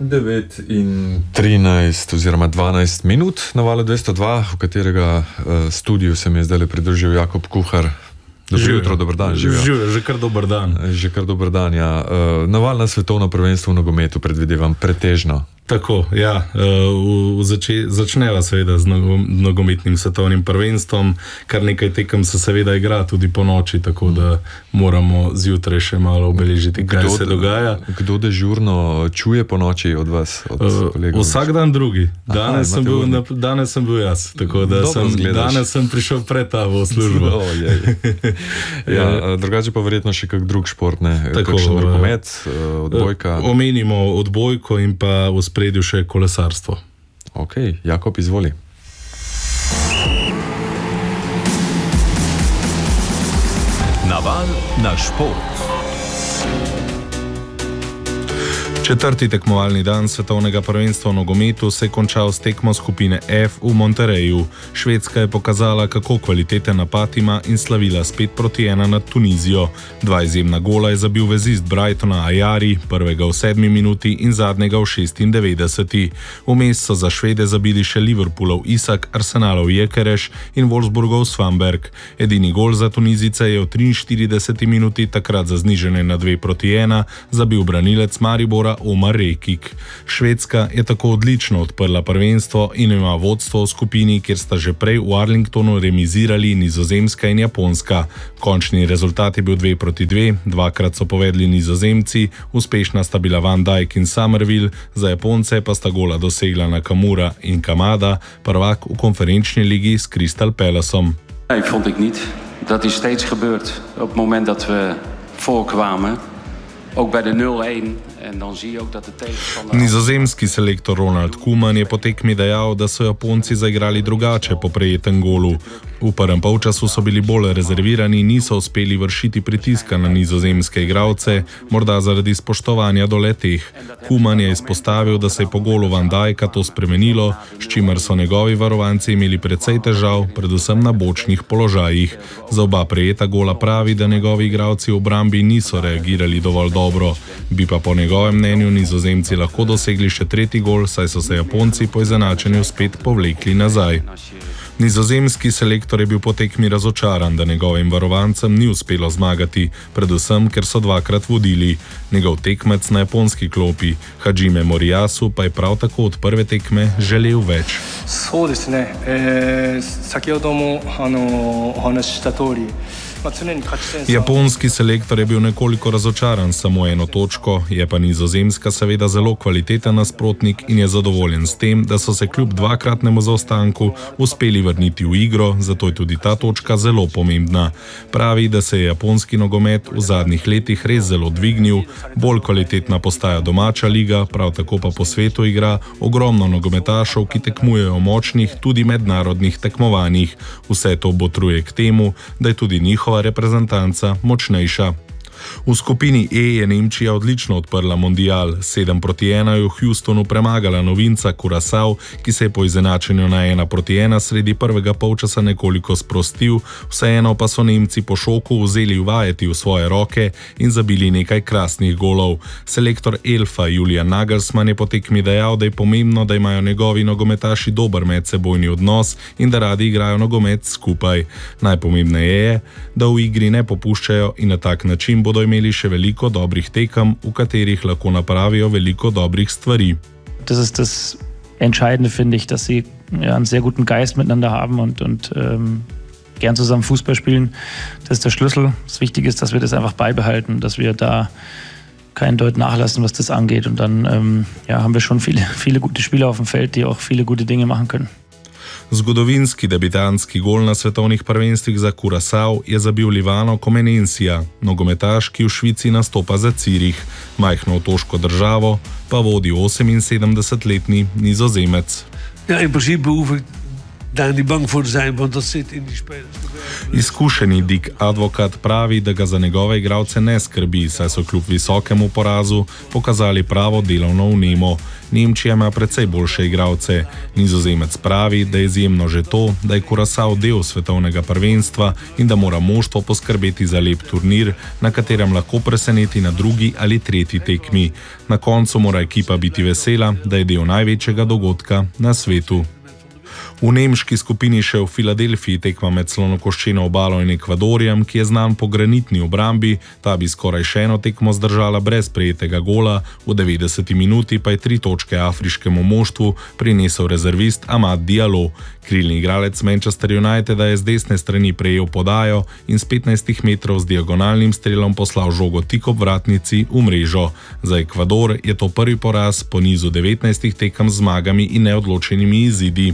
9:13 oziroma 12 minut na valu 202, v katerega studiu se mi je zdaj pridružil Jakob Kuhar. Dobro jutro, dober dan. Že kar dober dan. Že kar dober dan, ja. Naval na svetovno prvenstvo v nogometu predvidevam pretežno. Tako, ja. Začneva seveda z nogometnim svetovnim prvenstvom. Kar nekaj tekem se seveda igra tudi po noči, tako da moramo zjutraj še malo obeležiti, kaj se dogaja. Kdo dežurno čuje po noči od vas, od kolegov? Vsak dan drugi. Danes sem bil jaz, tako da danes sem prišel pred tavo službo. Ja, drugače pa verjetno še kak drug šport, ne? Kakšen rokomet, odbojka? Omenimo odbojko in pa v spredju še kolesarstvo. Ok, Jakob, izvoli. Naval na šport. Četrti tekmovalni dan svetovnega prvenstva v nogometu se je končal s tekmo skupine F v Monterreju. Švedska je pokazala, kako kvaliteten napad ima in slavila s 5:1 nad Tunizijo. 2 izjemna gola je zabil vezist Brightona Ajari, prvega v 7 minuti in zadnjega v 96. Vmes so za Švede zabili še Liverpoolov Isak, Arsenalov Gyökeres in Wolfsburgov Svanberg. Edini gol za Tunizice je v 43 minuti, takrat za znižanje na 2:1, zabil branilec Maribora Omar Rekik. Švedska je tako odlično odprla prvenstvo in ima vodstvo v skupini, kjer sta že prej v Arlingtonu remizirali Nizozemska in Japonska. Končni rezultat je bil 2:2, dvakrat so povedli Nizozemci, uspešna sta bila Van Dijk in Somerville, za Japonce pa sta gola dosegla Nakamura in Kamada, prvak v konferenčni ligi s Crystal Palaceom. Nee, vond ik niet. Dat is steeds gebeurd op het moment dat we voorkwamen. Ook bij de 0-1 en dan zie je ook dat de tegenstander... Nizozemski selektor Ronald Koeman je po tekmi dejal, da so Japonci zaigrali drugače po prejetem golu. V prvem polčasu so bili bolj rezervirani, niso uspeli vršiti pritiska na nizozemske igralce, morda zaradi spoštovanja do le-teh. Koeman je izpostavil, da se je po golu Van Dijka to spremenilo, s čimer so njegovi varovanci imeli precej težav, predvsem na bočnih položajih. Za oba prejeta gola pravi, da njegovi igralci v obrambi niso reagirali dovolj dobro. Bi pa po njegovem mnenju Nizozemci lahko dosegli še tretji gol, saj so se Japonci po izenačenju spet povlekli nazaj. Nizozemski selektor je bil po tekmi razočaran, da njegovim varovancem ni uspelo zmagati, predvsem ker so dvakrat vodili. Njegov tekmec na japonski klopi, Hajime Moriyasu, pa je prav tako od prve tekme želel več. Japonski selektor je bil nekoliko razočaran samo eno točko, je pa Nizozemska seveda zelo kvaliteten nasprotnik in je zadovoljen s tem, da so se kljub dvakratnemu zaostanku uspeli vrniti v igro, zato je tudi ta točka zelo pomembna. Pravi, da se je japonski nogomet v zadnjih letih res zelo dvignil, bolj kvalitetna postaja domača liga, prav tako pa po svetu igra ogromno nogometašov, ki tekmujejo v močnih, tudi mednarodnih tekmovanjih. Vse to botruje k temu, da je tudi njihova reprezentanca močnejša. V skupini E je Nemčija odlično odprla mundial. 7:1 je v Houstonu premagala novinca Curaçao, ki se je po izenačenju na 1:1 sredi prvega polčasa nekoliko sprostil, vseeno pa so Nemci po šoku vzeli vajeti v svoje roke in zabili nekaj krasnih golov. Selektor Elfa Julian Nagelsmann je po tekmi dejal, da je pomembno, da imajo njegovi nogometaši dober medsebojni odnos in da radi igrajo nogomet skupaj. Najpomembneje je, da v igri ne popuščajo in na tak način bodo imeli še veliko dobrih tekem, v katerih lahko napravijo veliko dobrih stvari. Das ist das Entscheidende, finde ich, dass sie einen sehr guten Geist miteinander haben und gern zusammen Fußball spielen. Das ist der Schlüssel. Das Wichtige ist, dass wir das einfach beibehalten, dass wir da keinen Deut nachlassen, was das angeht. Und dann haben wir schon viele gute Spieler auf dem Feld, die auch viele gute Dinge machen können. Zgodovinski debitanski gol na svetovnih prvenstvih za Curaçao je zabil Livano Comenensija, nogometaš, ki v Švici nastopa za Zürich. Majhno otoško državo pa vodi 78-letni Nizozemec. Ja, in principe Danny bang voor zijn, want dat zit in die spelers. Izkušeni Dick Advokat pravi, da ga za njegove igralce ne skrbi, saj so kljub visokemu porazu pokazali pravo delovno vnemo. Nemčija ima precej boljše igralce. Nizozemec pravi, da je izjemno že to, da je Curaçao del svetovnega prvenstva in da mora moštvo poskrbeti za lep turnir, na katerem lahko preseneti na drugi ali tretji tekmi. Na koncu mora ekipa biti vesela, da je del največjega dogodka na svetu. V nemški skupini še v Filadelfiji tekma med Slonokoščeno obalo in Ekvadorjem, ki je znan po granitni obrambi, ta bi skoraj še eno tekmo zdržala brez prejetega gola, v 90 minuti pa je 3 točke afriškemu moštvu prinesel rezervist Amad Diallo. Krilni igralec Manchester Uniteda je z desne strani prejel podajo in z 15 metrov z diagonalnim strelom poslal žogo tik ob vratnici v mrežo. Za Ekvador je to prvi poraz po nizu 19 tekem z zmagami in neodločenimi izidi.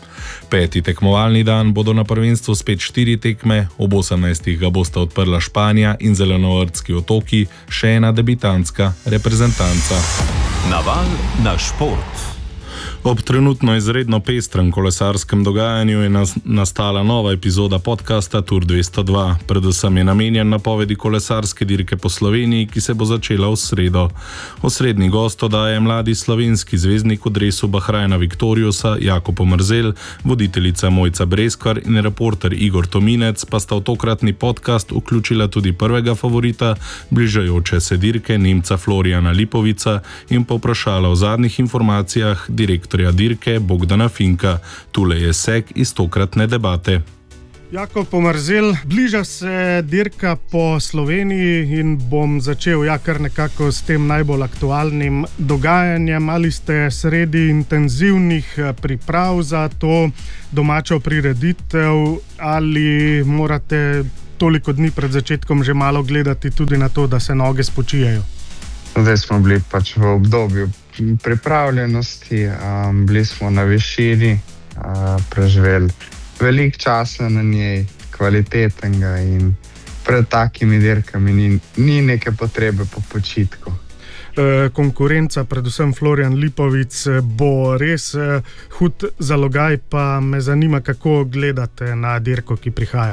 5. tekmovalni dan bodo na prvenstvu spet 4 tekme, ob 18. ga bosta odprla Španija in Zelenovrtski otoki, še ena debitantska reprezentanca. Naval na šport. Ob trenutno izredno pestrem kolesarskem dogajanju je nastala nova epizoda podcasta Tour 202. Predvsem je namenjen napovedi kolesarske dirke po Sloveniji, ki se bo začela v sredo. Osrednji gost oddaje je mladi slovenski zvezdnik v dresu Bahrajna Victoriusa Jakob Pomerzel, voditeljica Mojca Breskvar in reporter Igor Tominec pa sta v tokratni podcast vključila tudi prvega favorita bližajoče se dirke, Nemca Floriana Lipovica, in povprašala o zadnjih informacijah direktorja dirke Bogdana Finka. Tule je sek iz tokratne debate. Jakob Pomerzel, bliža se dirka po Sloveniji in bom začel kar nekako s tem najbolj aktualnim dogajanjem. Ali ste sredi intenzivnih priprav za to domačo prireditev ali morate toliko dni pred začetkom že malo gledati tudi na to, da se noge spočijajo? Zdaj smo bili pač v obdobju pripravljenosti, bili smo na višini, preživeli veliko časa na njej, kvalitetnega, in pred takimi dirkami ni neke potrebe po počitku. Konkurenca, predvsem Florian Lipovic, bo res hud zalogaj, pa me zanima, kako gledate na dirko, ki prihaja.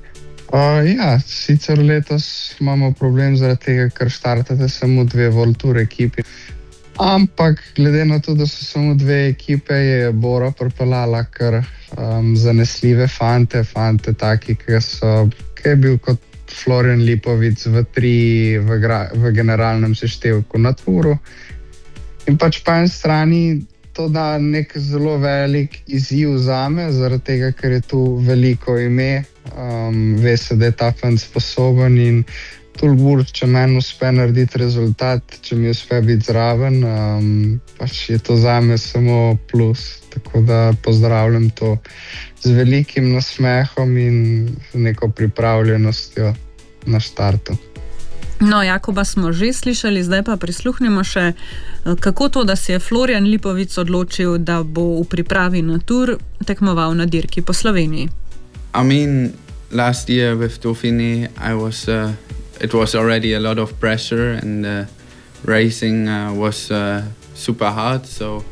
Sicer letos imamo problem zaradi tega, ker štartate samo 2 World Tour ekipi. Ampak glede na to, da so samo 2 ekipe, je Bora pripeljala kar zanesljive fante taki, ki je bil kot Florian Lipovic v generalnem seštevku na Touru. In pač po eni strani to da nek zelo velik izziv zame, zaradi tega, ker je tu veliko ime. Ve se, da je ta fant sposoben in toliko, če meni uspe narediti rezultat, če mi uspe biti zraven, pač je to zame samo plus. Tako da pozdravljam to z velikim nasmehom in neko pripravljenostjo na štartu. No, Jakoba smo že slišali, zdaj pa prisluhnemo še, kako to, da se je Florian Lipovic odločil, da bo v pripravi na Tour tekmoval na dirki po Sloveniji. I mean, last year with Dauphiné, it was already a lot of pressure and racing was super hard, so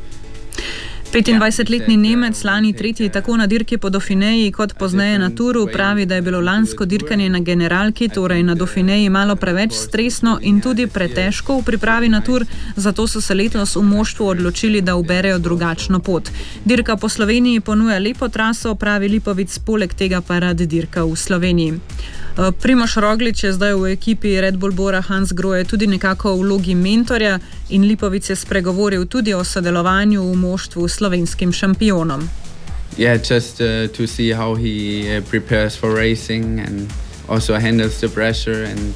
25-letni Nemec, lani 3. tako na dirki po Dauphinéji kot pozneje na Touru, pravi, da je bilo lansko dirkanje na generalki, torej na Dauphinéji, malo preveč stresno in tudi pretežko v pripravi na Tour, zato so se letos v moštvu odločili, da uberejo drugačno pot. Dirka po Sloveniji ponuja lepo traso, pravi Lipovic, poleg tega pa rad dirka v Sloveniji. Primož Roglič je zdaj v ekipi Red Bull Bora Hansgrohe tudi nekako v vlogi mentorja in Lipovic je spregovoril tudi o sodelovanju v moštvu s slovenskim šampionom. Just to see how he prepares for racing and also handles the pressure and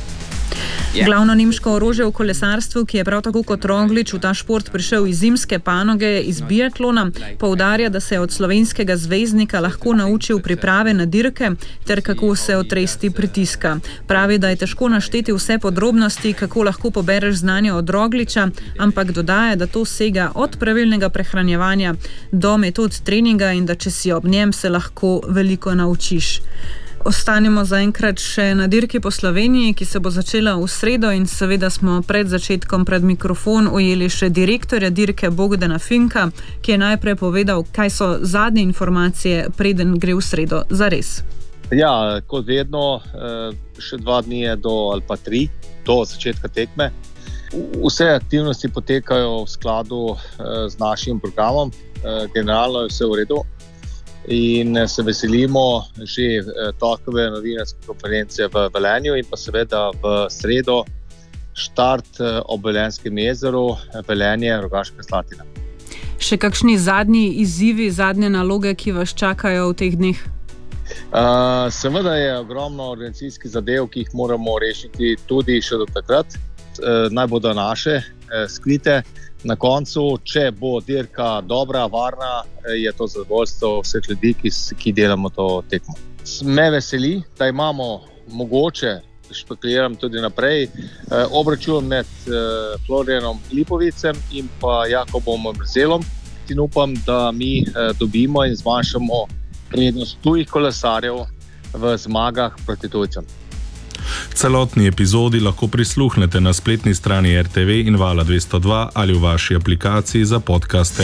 Glavno nemško orožje v kolesarstvu, ki je prav tako kot Roglič v ta šport prišel iz zimske panoge, iz biatlona, poudarja, da se je od slovenskega zvezdnika lahko naučil priprave na dirke ter kako se otresti pritiska. Pravi, da je težko našteti vse podrobnosti, kako lahko pobereš znanje od Rogliča, ampak dodaja, da to sega od pravilnega prehranjevanja do metod treninga in da če si ob njem, se lahko veliko naučiš. Ostanemo zaenkrat še na dirki po Sloveniji, ki se bo začela v sredo in seveda smo pred začetkom pred mikrofon ujeli še direktorja dirke Bogdana Finka, ki je najprej povedal, kaj so zadnje informacije, preden gre v sredo zares. Ja, kot vedno, še 2 dni je ali pa 3 do začetka tekme. Vse aktivnosti potekajo v skladu z našim programom, generalno je vse v redu. In se veselimo že torkove novinarske konference v Velenju in pa seveda v sredo štart ob Velenjskem jezeru, Velenje, Rogaška Slatina. Še kakšni zadnji izzivi, zadnje naloge, ki vas čakajo v teh dneh? Seveda je ogromno organizacijskih zadev, ki jih moramo rešiti tudi še do takrat. Naj bodo naše skrite. Na koncu, če bo dirka dobra, varna, je to zadovoljstvo vseh ljudi, ki delamo to tekmo. Me veseli, da imamo mogoče, špekuliram tudi naprej, obračun med Florianom Lipovicem in pa Jakobom Mrzelom. In upam, da mi dobimo in zmanjšamo prednost tujih kolesarjev v zmagah proti tujcem. Celotni epizodi lahko prisluhnete na spletni strani RTV in Vala 202 ali v vaši aplikaciji za podcaste.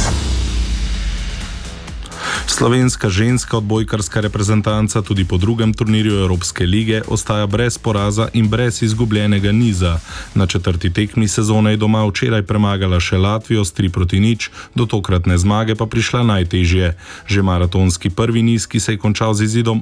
Slovenska ženska odbojkarska reprezentanca tudi po drugem turnirju Evropske lige ostaja brez poraza in brez izgubljenega niza. Na 4. tekmi sezone je doma včeraj premagala še Latvijo s 3-0, do tokratne zmage pa prišla najtežje. Že maratonski prvi niz, ki se je končal z izidom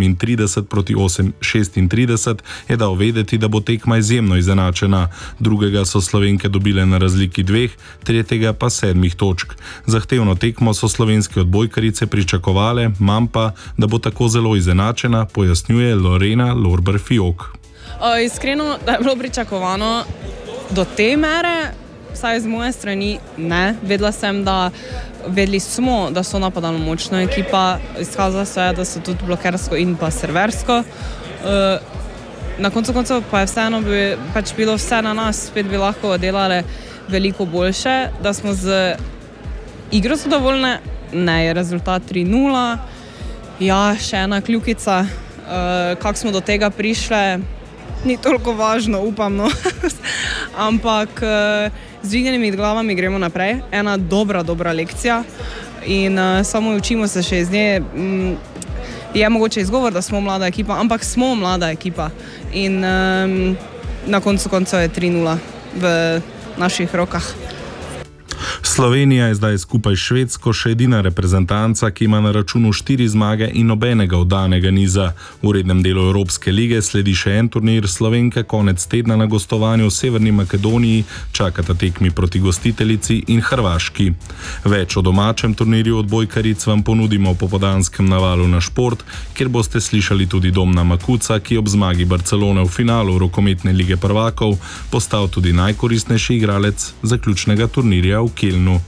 38-36, je dal vedeti, da bo tekma izjemno izenačena. Drugega so Slovenke dobile na razliki 2, tretjega pa 7 točk. Zahtevno tekmo so slovenske odbojkarice pričakovale, manj pa, da bo tako zelo izenačena, pojasnjuje Lorena Lorber-Fiok. Iskreno, da je bilo pričakovano do te mere, vsaj z moje strani ne. Vedeli smo, da so napadalno močna ekipa, izkazalo se je, da so tudi blokersko in pa serversko. Na koncu koncev pa je vseeno bilo vse na nas, spet bi lahko delale veliko boljše, da smo z igro zadovoljne. Ne, je rezultat 3-0. Ja, še ena kljukica. Kako smo do tega prišle, ni toliko važno, upam, no. Ampak z dvignjenimi glavami gremo naprej. Ena dobra lekcija in samo učimo se še iz nje. Je mogoče izgovor, da smo mlada ekipa, ampak smo mlada ekipa. In na koncu koncev je 3-0 v naših rokah. Slovenija je zdaj skupaj s Švedsko še edina reprezentanca, ki ima na računu 4 zmage in nobenega oddanega niza. V rednem delu Evropske lige sledi še en turnir. Slovenke konec tedna na gostovanju v Severni Makedoniji čakata tekmi proti gostiteljici in Hrvaški. Več o domačem turnirju odbojkaric vam ponudimo v popoldanskem navalu na šport, kjer boste slišali tudi Domna Makuca, ki ob zmagi Barcelone v finalu rokometne lige prvakov postal tudi najkoristnejši igralec zaključnega turnirja v Kilnu.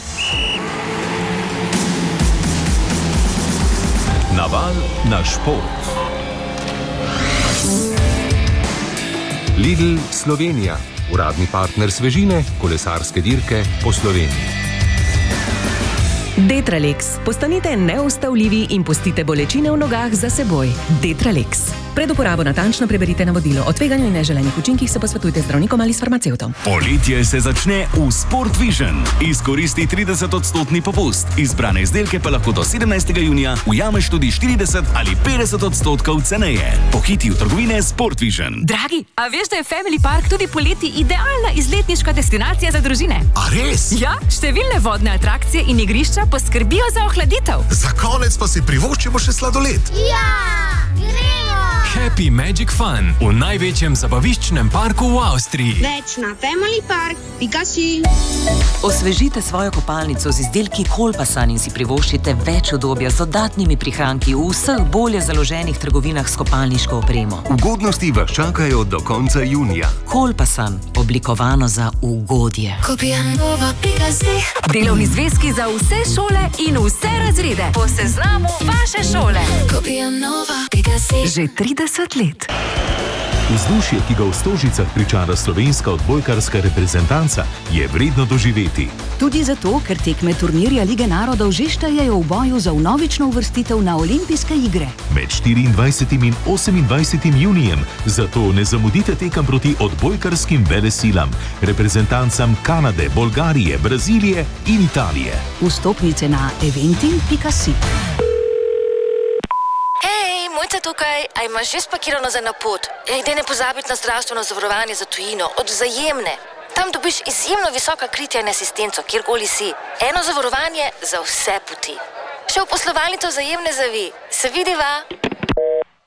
Naval na šport. Lidl Slovenija, uradni partner svežine, kolesarske dirke po Sloveniji. Detralex. Postanite neustavljivi in pustite bolečine v nogah za seboj. Detralex. Pred uporabo natančno preberite navodilo. O tveganju in neželenih učinkih se posvetujte z zdravnikom ali s farmacevtom. Poletje se začne v Sport Vision. Izkoristi 30% popust. Izbrane izdelke pa lahko do 17. junija ujameš tudi 40 ali 50% ceneje. Pohiti v trgovine Sport Vision. Dragi, a veš, da je Family Park tudi poleti idealna izletniška destinacija za družine? A res? Ja, številne vodne atrakcije in igrišča poskrbijo za ohladitev. Za konec pa si privoščimo še sladoled. Ja, gremo! Happy Magic Fun v največjem zabaviščnem parku v Avstriji. Več na familypark.si. Osvežite svojo kopalnico z izdelki Kolpasan in si privoščite več udobja z dodatnimi prihranki v vseh bolje založenih trgovinah s kopalniško opremo. Ugodnosti vas čakajo do konca junija. Kolpasan, oblikovano za ugodje. Delovni zvezki za vse šole in vse razrede. Po seznamu vaše šole. Že 30 let. Vzdušje, ki ga v Stožicah pričara slovenska odbojkarska reprezentanca, je vredno doživeti. Tudi zato, ker tekme turnirja Lige narodov že štejejo v boju za vnovično uvrstitev na olimpijske igre. Med 24. in 28. junijem, zato ne zamudite tekem proti odbojkarskim velesilam, reprezentancam Kanade, Bolgarije, Brazilije in Italije. Vstopnice na eventim.si. Hej, Mojca tukaj, a imaš že spakirano za na pot? Daj ne pozabiti na zdravstveno zavarovanje za tujino, od Vzajemne. Tam dobiš izjemno visoka kritja in asistenco, kjerkoli si. Eno zavarovanje za vse poti. Še v poslovalnico Vzajemne zavi. Se vidiva?